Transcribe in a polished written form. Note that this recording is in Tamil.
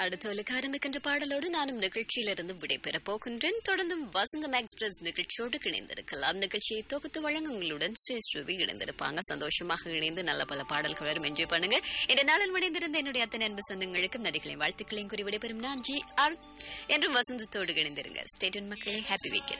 அடுத்த ஒலிக்க ஆரம்பிக்கின்ற பாடலோடு நானும் நிகழ்ச்சியிலிருந்து விடைபெறப் போகின்றேன். தொடர்ந்தும் வசந்தம் எக்ஸ்பிரஸ் நிகழ்ச்சியோடு இணைந்திருக்கலாம். நிகழ்ச்சியை தொகுத்து வழங்குங்களுடன் ஸ்ரீஸ்ருவி இணைந்திருப்பாங்க. சந்தோஷமாக இணைந்து நல்ல பல பாடல்களும் என்ஜாய் பண்ணுங்க. இந்த நாளில் முடிந்திருந்த என்னுடைய அத்தனை அன்பு சொந்தங்களுக்கும் நடிகளையும் வாழ்த்துக்களையும் கூறி விடைபெறும் நான் ஜி ஆர் என்றும் வசந்தத்தோடு இணைந்திருங்க. ஸ்டே டியூன் மக்களே, ஹாப்பி வீக்கெண்ட்.